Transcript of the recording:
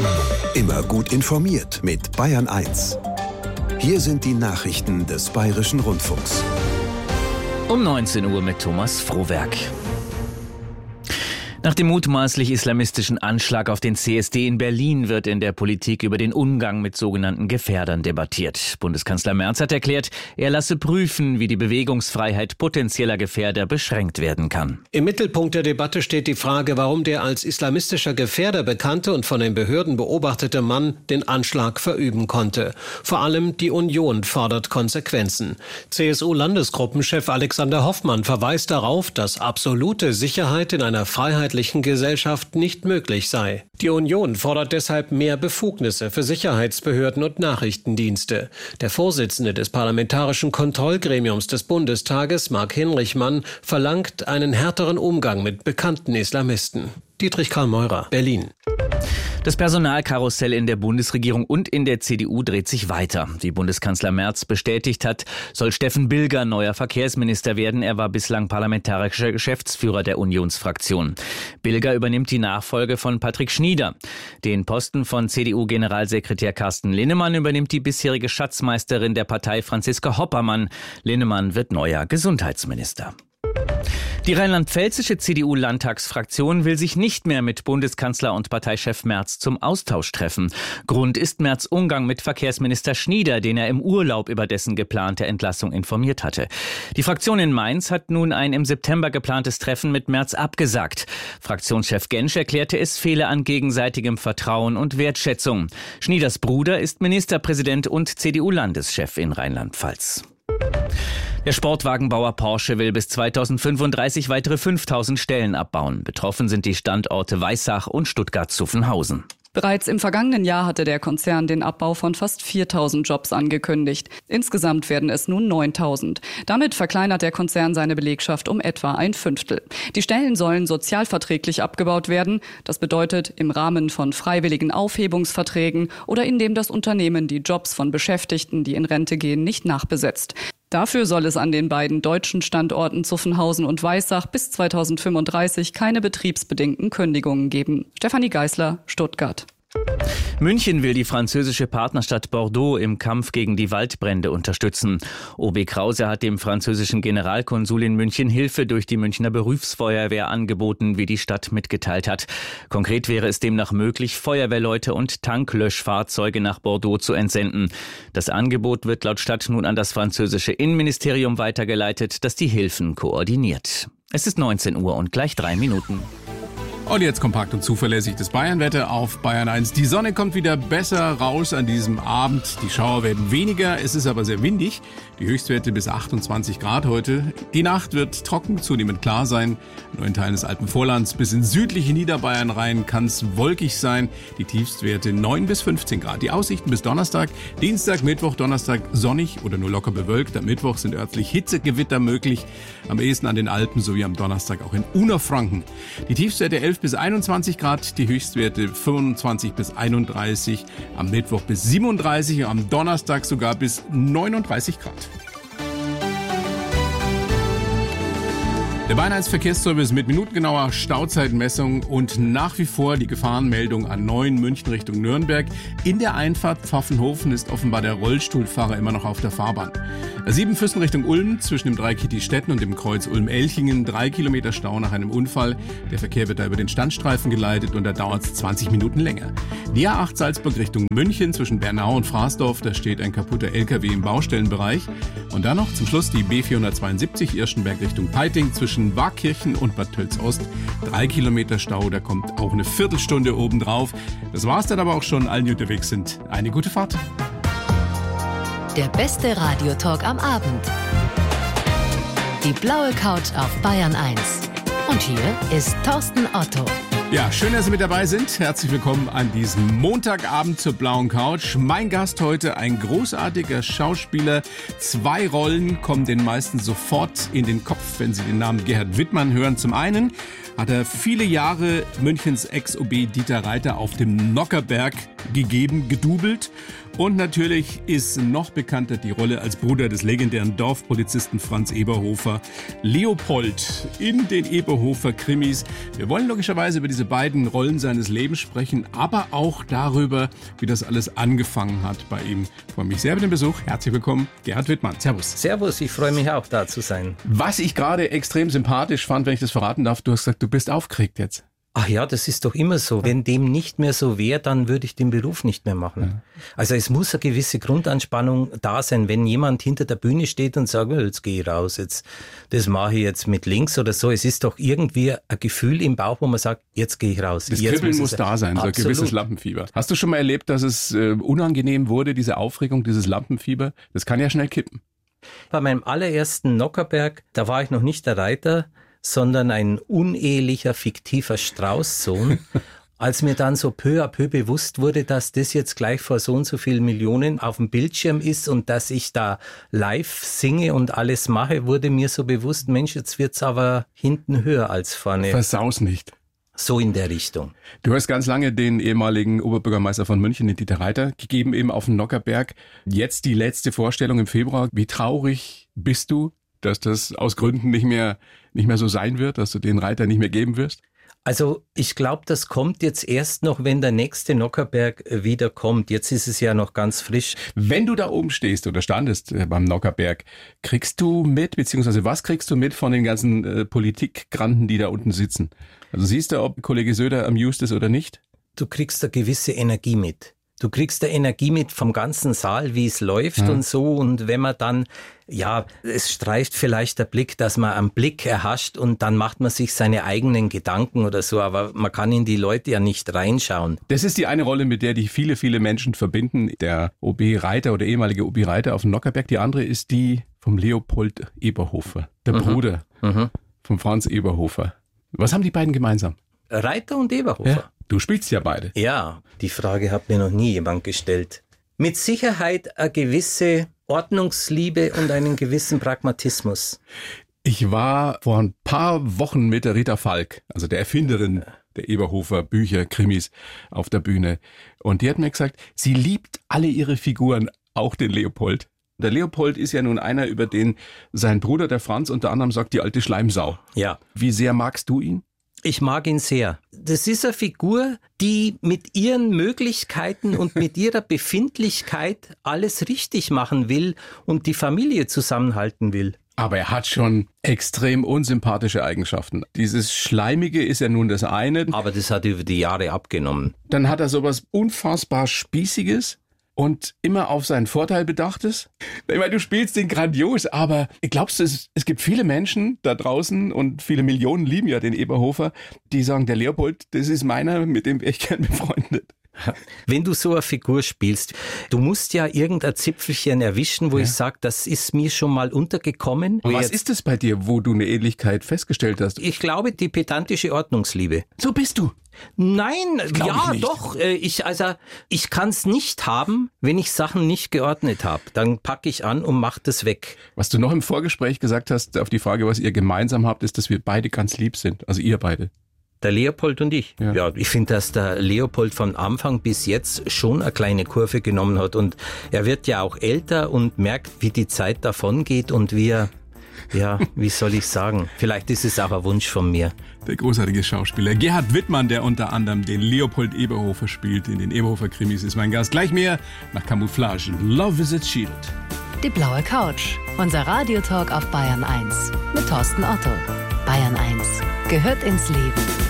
Immer gut informiert mit Bayern 1. Hier sind die Nachrichten des Bayerischen Rundfunks. Um 19 Uhr mit Thomas Frohwerk. Nach dem mutmaßlich islamistischen Anschlag auf den CSD in Berlin wird in der Politik über den Umgang mit sogenannten Gefährdern debattiert. Bundeskanzler Merz hat erklärt, er lasse prüfen, wie die Bewegungsfreiheit potenzieller Gefährder beschränkt werden kann. Im Mittelpunkt der Debatte steht die Frage, warum der als islamistischer Gefährder bekannte und von den Behörden beobachtete Mann den Anschlag verüben konnte. Vor allem die Union fordert Konsequenzen. CSU-Landesgruppenchef Alexander Hoffmann verweist darauf, dass absolute Sicherheit in einer freiheitlichen Gesellschaft nicht möglich sei. Die Union fordert deshalb mehr Befugnisse für Sicherheitsbehörden und Nachrichtendienste. Der Vorsitzende des Parlamentarischen Kontrollgremiums des Bundestages, Marc Hinrichmann, verlangt einen härteren Umgang mit bekannten Islamisten. Dietrich Karl Meurer, Berlin. Das Personalkarussell in der Bundesregierung und in der CDU dreht sich weiter. Wie Bundeskanzler Merz bestätigt hat, soll Steffen Bilger neuer Verkehrsminister werden. Er war bislang parlamentarischer Geschäftsführer der Unionsfraktion. Bilger übernimmt die Nachfolge von Patrick Schnieder. Den Posten von CDU-Generalsekretär Carsten Linnemann übernimmt die bisherige Schatzmeisterin der Partei Franziska Hoppermann. Linnemann wird neuer Gesundheitsminister. Die rheinland-pfälzische CDU-Landtagsfraktion will sich nicht mehr mit Bundeskanzler und Parteichef Merz zum Austausch treffen. Grund ist Merz' Umgang mit Verkehrsminister Schnieder, den er im Urlaub über dessen geplante Entlassung informiert hatte. Die Fraktion in Mainz hat nun ein im September geplantes Treffen mit Merz abgesagt. Fraktionschef Gensch erklärte, es fehle an gegenseitigem Vertrauen und Wertschätzung. Schnieders Bruder ist Ministerpräsident und CDU-Landeschef in Rheinland-Pfalz. Der Sportwagenbauer Porsche will bis 2035 weitere 5000 Stellen abbauen. Betroffen sind die Standorte Weissach und Stuttgart-Zuffenhausen. Bereits im vergangenen Jahr hatte der Konzern den Abbau von fast 4.000 Jobs angekündigt. Insgesamt werden es nun 9.000. Damit verkleinert der Konzern seine Belegschaft um etwa ein Fünftel. Die Stellen sollen sozialverträglich abgebaut werden. Das bedeutet im Rahmen von freiwilligen Aufhebungsverträgen oder indem das Unternehmen die Jobs von Beschäftigten, die in Rente gehen, nicht nachbesetzt. Dafür soll es an den beiden deutschen Standorten Zuffenhausen und Weissach bis 2035 keine betriebsbedingten Kündigungen geben. Stefanie Geisler, Stuttgart. München will die französische Partnerstadt Bordeaux im Kampf gegen die Waldbrände unterstützen. OB Krause hat dem französischen Generalkonsul in München Hilfe durch die Münchner Berufsfeuerwehr angeboten, wie die Stadt mitgeteilt hat. Konkret wäre es demnach möglich, Feuerwehrleute und Tanklöschfahrzeuge nach Bordeaux zu entsenden. Das Angebot wird laut Stadt nun an das französische Innenministerium weitergeleitet, das die Hilfen koordiniert. Es ist 19 Uhr und gleich 3 Minuten. Und jetzt kompakt und zuverlässig das Bayernwetter auf Bayern 1. Die Sonne kommt wieder besser raus an diesem Abend. Die Schauer werden weniger, es ist aber sehr windig. Die Höchstwerte bis 28 Grad heute. Die Nacht wird trocken, zunehmend klar sein. Nur in Teilen des Alpenvorlands bis in südliche Niederbayern rein kann es wolkig sein. Die Tiefstwerte 9 bis 15 Grad. Die Aussichten bis Donnerstag, Dienstag, Mittwoch, Donnerstag sonnig oder nur locker bewölkt. Am Mittwoch sind örtlich Hitzegewitter möglich. Am ehesten an den Alpen sowie am Donnerstag auch in Unterfranken. Die Tiefstwerte 11 bis 21 Grad, die Höchstwerte 25 bis 31, am Mittwoch bis 37, am Donnerstag sogar bis 39 Grad. Der Bayern 1 Verkehrsservice mit minutengenauer Stauzeitmessung und nach wie vor die Gefahrenmeldung A9 München Richtung Nürnberg. In der Einfahrt Pfaffenhofen ist offenbar der Rollstuhlfahrer immer noch auf der Fahrbahn. A7 Füssen Richtung Ulm zwischen dem Dreieck Kitty-Stetten und dem Kreuz Ulm-Elchingen 3 Kilometer Stau nach einem Unfall. Der Verkehr wird da über den Standstreifen geleitet und da dauert es 20 Minuten länger. Die A8 Salzburg Richtung München zwischen Bernau und Fraßdorf, da steht ein kaputter LKW im Baustellenbereich. Und dann noch zum Schluss die B472 Irschenberg Richtung Peiting zwischen Waakirchen und Bad Tölz-Ost. 3 Kilometer Stau, da kommt auch eine Viertelstunde obendrauf. Das war's dann aber auch schon. Allen, die unterwegs sind, eine gute Fahrt. Der beste Radiotalk am Abend. Die blaue Couch auf Bayern 1. Und hier ist Thorsten Otto. Ja, schön, dass Sie mit dabei sind. Herzlich willkommen an diesem Montagabend zur blauen Couch. Mein Gast heute, ein großartiger Schauspieler. 2 Rollen kommen den meisten sofort in den Kopf, wenn sie den Namen Gerhard Wittmann hören. Zum einen hat er viele Jahre Münchens Ex-OB Dieter Reiter auf dem Nockherberg gegeben, gedubelt. Und natürlich ist noch bekannter die Rolle als Bruder des legendären Dorfpolizisten Franz Eberhofer, Leopold in den Eberhofer-Krimis. Wir wollen logischerweise über diese beiden Rollen seines Lebens sprechen, aber auch darüber, wie das alles angefangen hat bei ihm. Ich freue mich sehr über den Besuch. Herzlich willkommen, Gerhard Wittmann. Servus. Servus, ich freue mich auch, da zu sein. Was ich gerade extrem sympathisch fand, wenn ich das verraten darf, du hast gesagt, du bist aufgeregt jetzt. Ach ja, das ist doch immer so. Wenn dem nicht mehr so wäre, dann würde ich den Beruf nicht mehr machen. Ja. Also es muss eine gewisse Grundanspannung da sein. Wenn jemand hinter der Bühne steht und sagt, jetzt gehe ich raus, das mache ich jetzt mit links oder so. Es ist doch irgendwie ein Gefühl im Bauch, wo man sagt, jetzt gehe ich raus. Das Kribbeln muss da sein, so ein gewisses Lampenfieber. Hast du schon mal erlebt, dass es unangenehm wurde, diese Aufregung, dieses Lampenfieber? Das kann ja schnell kippen. Bei meinem allerersten Nockherberg, da war ich noch nicht der Reiter, sondern ein unehelicher, fiktiver Straußsohn. Als mir dann so peu à peu bewusst wurde, dass das jetzt gleich vor so und so vielen Millionen auf dem Bildschirm ist und dass ich da live singe und alles mache, wurde mir so bewusst, Mensch, jetzt wird's aber hinten höher als vorne. Versaus nicht. So in der Richtung. Du hast ganz lange den ehemaligen Oberbürgermeister von München, den Dieter Reiter, gegeben, eben auf dem Nockherberg. Jetzt die letzte Vorstellung im Februar. Wie traurig bist du, dass das aus Gründen nicht mehr so sein wird, dass du den Reiter nicht mehr geben wirst? Also ich glaube, das kommt jetzt erst noch, wenn der nächste Nockherberg wieder kommt. Jetzt ist es ja noch ganz frisch. Wenn du da oben stehst oder standest beim Nockherberg, kriegst du mit, beziehungsweise was kriegst du mit von den ganzen Politikgranten, die da unten sitzen? Also siehst du, ob Kollege Söder amused ist oder nicht? Du kriegst eine gewisse Energie mit. Du kriegst eine Energie mit vom ganzen Saal, wie es läuft und so. Und wenn man dann, ja, es streift vielleicht der Blick, dass man einen Blick erhascht und dann macht man sich seine eigenen Gedanken oder so. Aber man kann in die Leute ja nicht reinschauen. Das ist die eine Rolle, mit der die viele, viele Menschen verbinden. Der OB Reiter oder ehemalige OB Reiter auf dem Nockherberg. Die andere ist die vom Leopold Eberhofer, der Bruder von Franz Eberhofer. Was haben die beiden gemeinsam? Reiter und Eberhofer. Ja. Du spielst ja beide. Ja, die Frage hat mir noch nie jemand gestellt. Mit Sicherheit eine gewisse Ordnungsliebe und einen gewissen Pragmatismus. Ich war vor ein paar Wochen mit der Rita Falk, also der Erfinderin der Eberhofer Bücher, Krimis, auf der Bühne. Und die hat mir gesagt, sie liebt alle ihre Figuren, auch den Leopold. Der Leopold ist ja nun einer, über den sein Bruder, der Franz, unter anderem sagt, die alte Schleimsau. Ja. Wie sehr magst du ihn? Ich mag ihn sehr. Das ist eine Figur, die mit ihren Möglichkeiten und mit ihrer Befindlichkeit alles richtig machen will und die Familie zusammenhalten will. Aber er hat schon extrem unsympathische Eigenschaften. Dieses Schleimige ist ja nun das eine. Aber das hat über die Jahre abgenommen. Dann hat er sowas unfassbar Spießiges und immer auf seinen Vorteil bedachtes. Ich meine, du spielst den grandios, aber glaubst du, es gibt viele Menschen da draußen und viele Millionen lieben ja den Eberhofer, die sagen, der Leopold, das ist meiner, mit dem wäre ich gern befreundet. Wenn du so eine Figur spielst, du musst ja irgendein Zipfelchen erwischen, wo ich sage, das ist mir schon mal untergekommen. Was ist es bei dir, wo du eine Ähnlichkeit festgestellt hast? Ich glaube, die pedantische Ordnungsliebe. So bist du. Nein, ja doch. Ich kann es nicht haben, wenn ich Sachen nicht geordnet habe. Dann packe ich an und mache das weg. Was du noch im Vorgespräch gesagt hast, auf die Frage, was ihr gemeinsam habt, ist, dass wir beide ganz lieb sind. Also ihr beide. Der Leopold und ich. Ja, ich finde, dass der Leopold von Anfang bis jetzt schon eine kleine Kurve genommen hat. Und er wird ja auch älter und merkt, wie die Zeit davon geht und wie er, ja, wie soll ich sagen, vielleicht ist es auch ein Wunsch von mir. Der großartige Schauspieler Gerhard Wittmann, der unter anderem den Leopold Eberhofer spielt, in den Eberhofer-Krimis, ist mein Gast. Gleich mehr nach Camouflage. Love is a Shield. Die blaue Couch. Unser Radiotalk auf Bayern 1 mit Thorsten Otto. Bayern 1 gehört ins Leben.